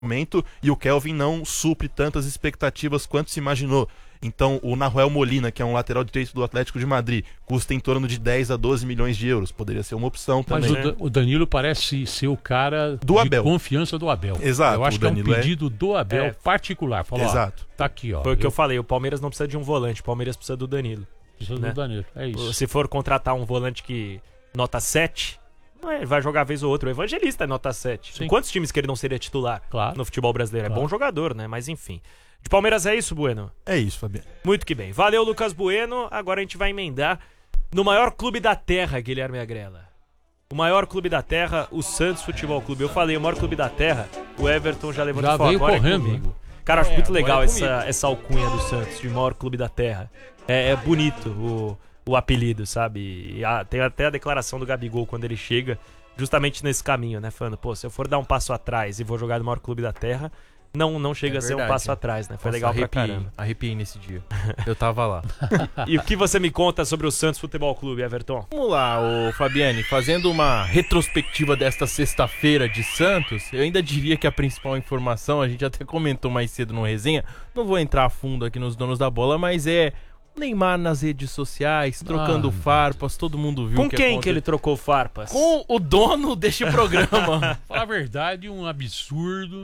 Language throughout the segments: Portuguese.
momento, e o Kelvin não supre tantas expectativas quanto se imaginou. Então, o Nahuel Molina, que é um lateral direito do Atlético de Madrid, custa em torno de 10 a 12 milhões de euros. Poderia ser uma opção também. Mas o Danilo parece ser o cara do Abel. Confiança do Abel. Exato. Eu acho que é um pedido do Abel particular. Falou, exato. Tá aqui, ó. Foi o que eu falei, o Palmeiras não precisa de um volante, o Palmeiras precisa do Danilo. Precisa do Danilo, é isso. Se for contratar um volante que nota 7, ele vai jogar vez ou outra. O Evangelista é nota 7. Sim. Quantos times que ele não seria titular no futebol brasileiro? Claro. É bom jogador, né? Mas enfim. De Palmeiras é isso, Bueno? É isso, Fabiano. Muito que bem. Valeu, Lucas Bueno. Agora a gente vai emendar no maior clube da terra, Guilherme Agrela. O maior clube da terra, o Santos Futebol Clube. Eu falei, o maior clube da terra, o Everton já levantou veio agora correndo, comigo. Cara, acho muito legal essa alcunha do Santos, de maior clube da terra. É bonito o apelido, sabe? E tem até a declaração do Gabigol quando ele chega, justamente nesse caminho, né? Falando, pô, se eu for dar um passo atrás e vou jogar no maior clube da terra, não chega a ser um passo atrás, né? Foi legal pra caramba. Arrepiei nesse dia. Eu tava lá. E o que você me conta sobre o Santos Futebol Clube, Everton? Vamos lá, Fabiane, fazendo uma retrospectiva desta sexta-feira de Santos, eu ainda diria que a principal informação, a gente até comentou mais cedo no resenha, não vou entrar a fundo aqui nos donos da bola, mas é o Neymar nas redes sociais, trocando farpas, todo mundo viu. Com quem que ele trocou farpas? Com o dono deste programa. Falar a verdade, um absurdo.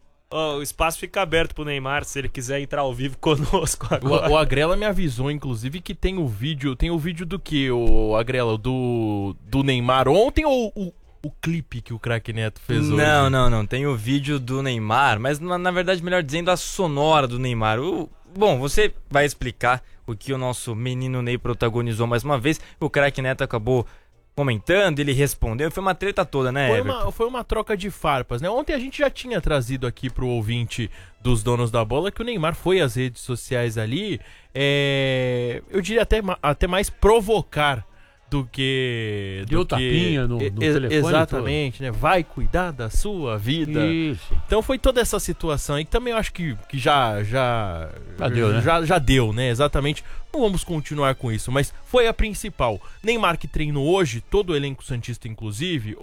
O espaço fica aberto pro Neymar se ele quiser entrar ao vivo conosco agora. O Agrela me avisou, inclusive, que tem o vídeo do que, o Agrela? Do Neymar ontem ou o clipe que o Craque Neto fez hoje? Não. Tem o vídeo do Neymar, mas na verdade, melhor dizendo, a sonora do Neymar. Bom, você vai explicar o que o nosso menino Ney protagonizou mais uma vez. O Craque Neto acabou comentando, ele respondeu, foi uma treta toda, né, Foi uma troca de farpas, né? Ontem a gente já tinha trazido aqui pro ouvinte dos donos da bola que o Neymar foi às redes sociais ali, eu diria até mais provocar do que... Deu tapinha no telefone. Exatamente, todo. né? Vai cuidar da sua vida. Isso. Então foi toda essa situação aí que também eu acho que já deu, né? Já deu, né? Exatamente. Não vamos continuar com isso, mas foi a principal. Neymar que treinou hoje, todo o elenco santista inclusive,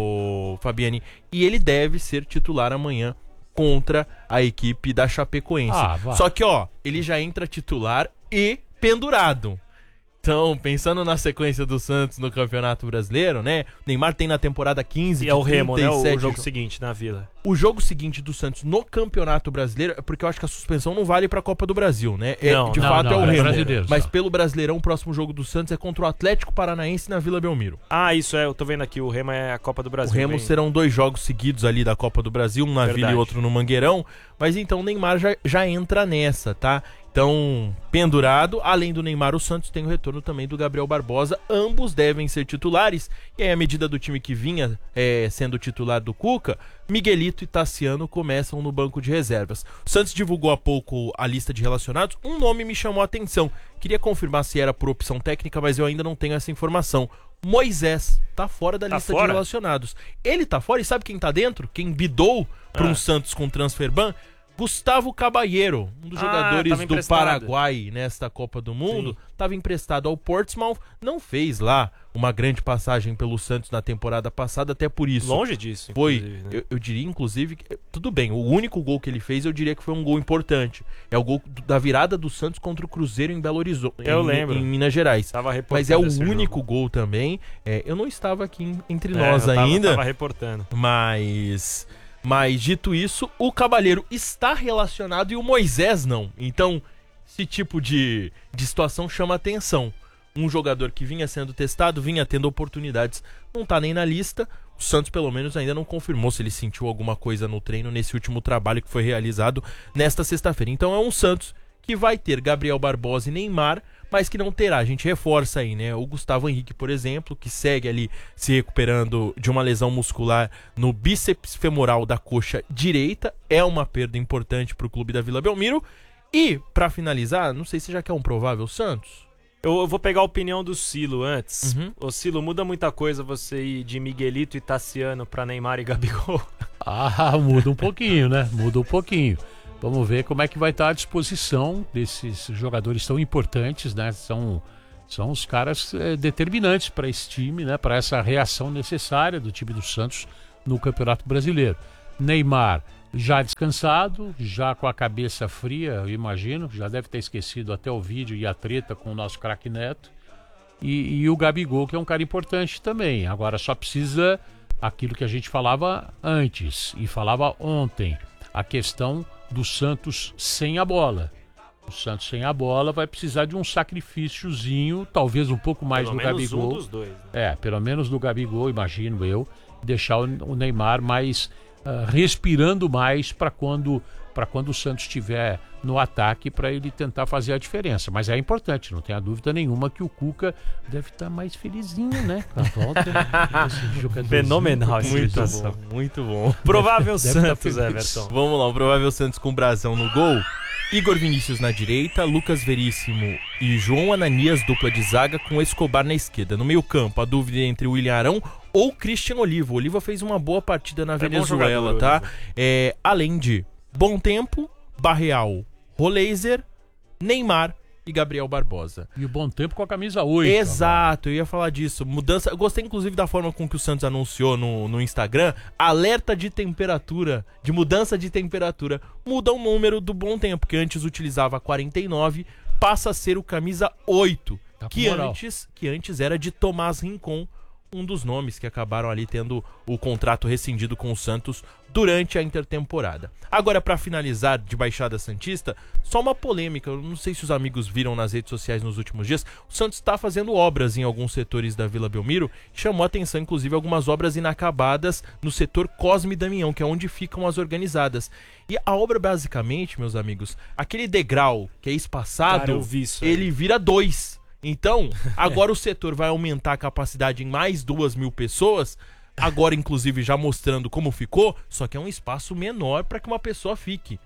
o Fabiane, e ele deve ser titular amanhã contra a equipe da Chapecoense. Só que, ele já entra titular e pendurado. Então, pensando na sequência do Santos no Campeonato Brasileiro, né? O Neymar tem na temporada 15 e é o Remo, né? O jogo jogos. seguinte na Vila. O jogo seguinte do Santos no Campeonato Brasileiro é porque eu acho que a suspensão não vale pra Copa do Brasil, né? É o Remo. Brasileiro, mas pelo Brasileirão, o próximo jogo do Santos é contra o Atlético Paranaense na Vila Belmiro. Isso eu tô vendo aqui, o Remo é a Copa do Brasil. O Remo serão 2 jogos seguidos ali da Copa do Brasil, um na Vila e outro no Mangueirão. Mas então o Neymar já entra nessa, tá? Então, pendurado, além do Neymar, o Santos tem o retorno também do Gabriel Barbosa. Ambos devem ser titulares. E aí, à medida do time que vinha sendo titular do Cuca, Miguelito e Tassiano começam no banco de reservas. O Santos divulgou há pouco a lista de relacionados. Um nome me chamou a atenção. Queria confirmar se era por opção técnica, mas eu ainda não tenho essa informação. Moisés tá fora da lista de relacionados. Ele tá fora e sabe quem tá dentro? Quem bidou para um Santos com transfer ban? Gustavo Caballero, um dos jogadores do Paraguai nesta Copa do Mundo, estava emprestado ao Portsmouth, não fez lá uma grande passagem pelo Santos na temporada passada, até por isso. Longe disso, foi, né? eu diria, inclusive, tudo bem, o único gol que ele fez, eu diria que foi um gol importante. É o gol da virada do Santos contra o Cruzeiro em Belo Horizonte, em Minas Gerais. Mas é o único gol também. Eu não estava aqui entre nós ainda. Tava reportando. Mas dito isso, o Caballero está relacionado e o Moisés não. Então, esse tipo de situação chama atenção. Um jogador que vinha sendo testado, vinha tendo oportunidades, não está nem na lista. O Santos, pelo menos, ainda não confirmou se ele sentiu alguma coisa no treino nesse último trabalho que foi realizado nesta sexta-feira. Então é um Santos que vai ter Gabriel Barbosa e Neymar, mas que não terá, a gente reforça aí, né? O Gustavo Henrique, por exemplo, que segue ali se recuperando de uma lesão muscular no bíceps femoral da coxa direita, é uma perda importante para o clube da Vila Belmiro. E, para finalizar, não sei se já quer um provável Santos. Eu vou pegar a opinião do Silo antes. Ô Silo, muda muita coisa você ir de Miguelito e Tassiano para Neymar e Gabigol? Muda um pouquinho, né? Muda um pouquinho. Vamos ver como é que vai estar a disposição desses jogadores tão importantes, né? São os caras determinantes para esse time, né? Para essa reação necessária do time do Santos no Campeonato Brasileiro. Neymar já descansado, já com a cabeça fria, eu imagino, já deve ter esquecido até o vídeo e a treta com o nosso craque Neto. E o Gabigol, que é um cara importante também. Agora só precisa aquilo que a gente falava antes e falava ontem, a questão do Santos sem a bola. O Santos sem a bola vai precisar de um sacrifíciozinho, talvez um pouco mais do Gabigol. Um dos dois, né? Pelo menos do Gabigol, imagino eu, deixar o Neymar mais respirando mais para quando o Santos estiver no ataque, para ele tentar fazer a diferença. Mas é importante, não tenha dúvida nenhuma que o Cuca deve estar mais felizinho, né? Com a volta. Fenomenal essa Muito situação. bom, muito bom. Provável Deve Santos, tá Everton. Vamos lá, o provável Santos com o Brasão no gol. Igor Vinícius na direita, Lucas Veríssimo e João Ananias, dupla de zaga, com Escobar na esquerda. No meio campo, a dúvida é entre William Arão ou Christian Oliva. O Oliva fez uma boa partida na Venezuela, jogador, tá? Além de Bom Tempo, Barreal, Roleiser, Neymar e Gabriel Barbosa. E o Bom Tempo com a camisa 8. Exato, eu ia falar disso. Mudança. Eu gostei inclusive da forma com que o Santos anunciou no Instagram. Alerta de temperatura, de mudança de temperatura. Muda o número do Bom Tempo, que antes utilizava 49, passa a ser o camisa 8, Tá com que moral. antes era de Tomás Rincon, um dos nomes que acabaram ali tendo o contrato rescindido com o Santos durante a intertemporada. Agora, para finalizar de Baixada Santista, só uma polêmica. Eu não sei se os amigos viram nas redes sociais nos últimos dias. O Santos está fazendo obras em alguns setores da Vila Belmiro. Chamou a atenção, inclusive, algumas obras inacabadas no setor Cosme Damião, que é onde ficam as organizadas. E a obra, basicamente, meus amigos, aquele degrau que é espaçado, Cara, eu vi isso aí. ele vira 2. Então, agora o setor vai aumentar a capacidade em mais 2.000 pessoas, agora inclusive já mostrando como ficou, só que é um espaço menor para que uma pessoa fique.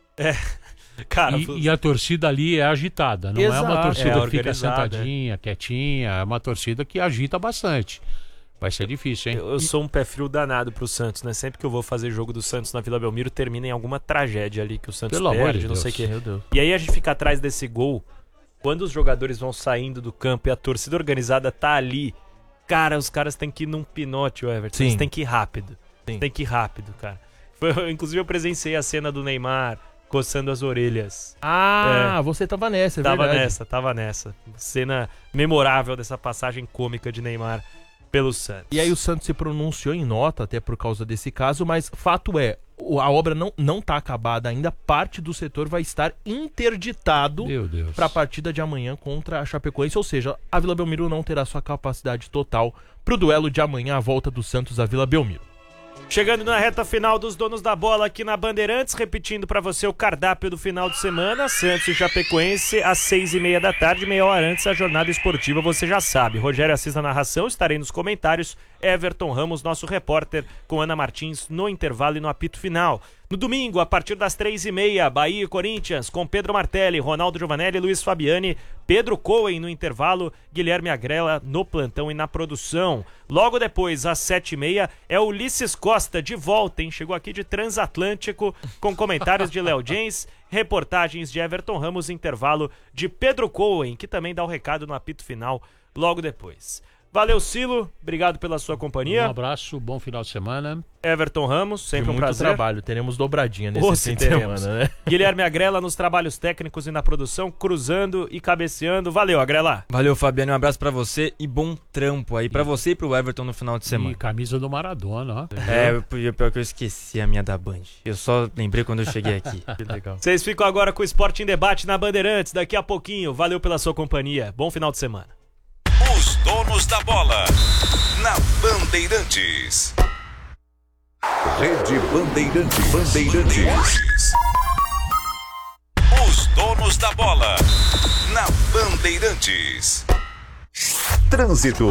Cara, E a torcida ali é agitada, não é uma Exato. torcida É que fica organizada, sentadinha, quietinha, é uma torcida que agita bastante. Vai ser difícil, hein? eu sou um pé frio danado pro Santos, né? Sempre que eu vou fazer jogo do Santos na Vila Belmiro, termina em alguma tragédia ali que o Santos Pelo amor perde, de não Deus. sei o quê. Meu Deus. E aí a gente fica atrás desse gol, quando os jogadores vão saindo do campo e a torcida organizada tá ali, cara, os caras têm que ir num pinote, Everton. Sim. Eles têm que ir rápido. Sim. Tem que ir rápido, cara. Inclusive eu presenciei a cena do Neymar coçando as orelhas. Você tava nessa, é verdade. Tava nessa. Cena memorável dessa passagem cômica de Neymar pelo Santos. E aí o Santos se pronunciou em nota, até por causa desse caso, mas fato é, a obra não tá acabada ainda, parte do setor vai estar interditado Meu Deus. para a partida de amanhã contra a Chapecoense, ou seja, a Vila Belmiro não terá sua capacidade total pro duelo de amanhã, a volta do Santos à Vila Belmiro. Chegando na reta final dos donos da bola aqui na Bandeirantes, repetindo pra você o cardápio do final de semana, Santos e Chapecoense às 6h30 da tarde, meia hora antes da jornada esportiva, você já sabe. Rogério Assis na narração, estarei nos comentários, Everton Ramos, nosso repórter, com Ana Martins no intervalo e no apito final. No domingo, a partir das 3h30, Bahia e Corinthians, com Pedro Martelli, Ronaldo Giovanelli, Luiz Fabiani, Pedro Cohen no intervalo, Guilherme Agrela no plantão e na produção. Logo depois, às 7h30, é Ulisses Costa de volta, hein? Chegou aqui de Transatlântico, com comentários de Léo James, reportagens de Everton Ramos, intervalo de Pedro Cohen, que também dá o recado no apito final logo depois. Valeu, Silo. Obrigado pela sua companhia. Um abraço, bom final de semana. Everton Ramos, sempre De um muito prazer. trabalho, teremos dobradinha Ô, nesse se fim de teremos. semana, né? Guilherme Agrela nos trabalhos técnicos e na produção, cruzando e cabeceando. Valeu, Agrela. Valeu, Fabiano. Um abraço pra você e bom trampo aí pra você e pro Everton no final de E semana. camisa do Maradona, ó. Pior que eu esqueci a minha da Band. Eu só lembrei quando eu cheguei aqui. Que legal. Vocês ficam agora com o Esporte em Debate na Bandeirantes daqui a pouquinho. Valeu pela sua companhia. Bom final de semana. Os donos da bola na Bandeirantes. Rede Bandeirantes. Os donos da bola na Bandeirantes. Trânsito.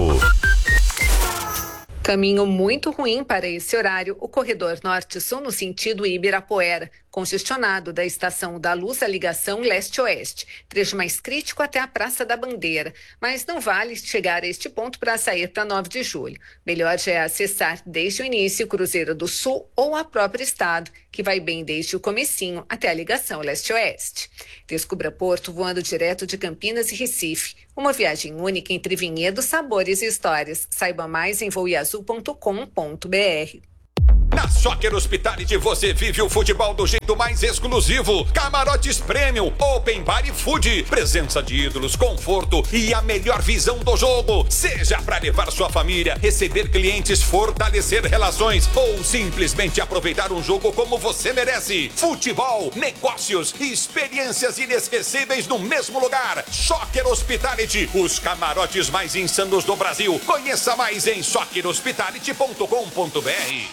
Caminho muito ruim para esse horário, o corredor norte-sul no sentido Ibirapuera, congestionado da Estação da Luz à ligação leste-oeste, trecho mais crítico até a Praça da Bandeira, mas não vale chegar a este ponto para sair para 9 de julho. Melhor já é acessar desde o início Cruzeiro do Sul ou a própria Estado, que vai bem desde o comecinho até a ligação leste-oeste. Descubra Porto voando direto de Campinas e Recife. Uma viagem única entre vinhedos, sabores e histórias. Saiba mais em voeazul.com.br. Na Soccer Hospitality você vive o futebol do jeito mais exclusivo. Camarotes Premium, Open Bar e Food. Presença de ídolos, conforto e a melhor visão do jogo. Seja para levar sua família, receber clientes, fortalecer relações ou simplesmente aproveitar um jogo como você merece. Futebol, negócios e experiências inesquecíveis no mesmo lugar. Soccer Hospitality, os camarotes mais insanos do Brasil. Conheça mais em soccerhospitality.com.br.